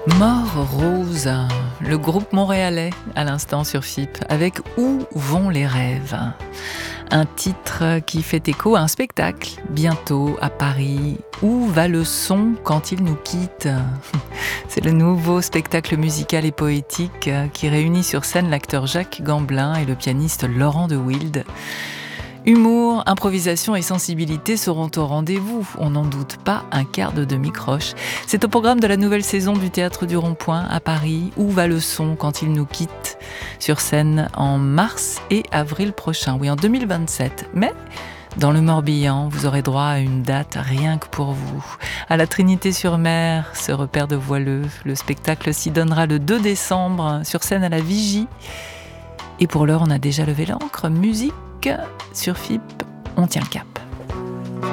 Mort Rose, le groupe montréalais à l'instant sur FIP, avec Où vont les rêves ? Un titre qui fait écho à un spectacle, bientôt à Paris. Où va le son quand il nous quitte ? C'est le nouveau spectacle musical et poétique qui réunit sur scène l'acteur Jacques Gamblin et le pianiste Laurent de Wilde. Humour, improvisation et sensibilité seront au rendez-vous, on n'en doute pas, un quart de demi-croche. C'est au programme de la nouvelle saison du Théâtre du Rond-Point à Paris. Où va le son quand il nous quitte ? Sur scène en mars et avril prochain, oui en 2027. Mais dans le Morbihan, vous aurez droit à une date rien que pour vous. À la Trinité-sur-Mer, ce repère de voileux, le spectacle s'y donnera le 2 décembre, sur scène à la Vigie. Et pour l'heure, on a déjà levé l'ancre. Musique sur FIP, on tient le cap.